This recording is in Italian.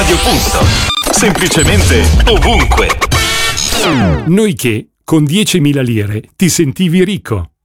Radio Punto. Semplicemente ovunque. Noi che con 10.000 lire ti sentivi ricco.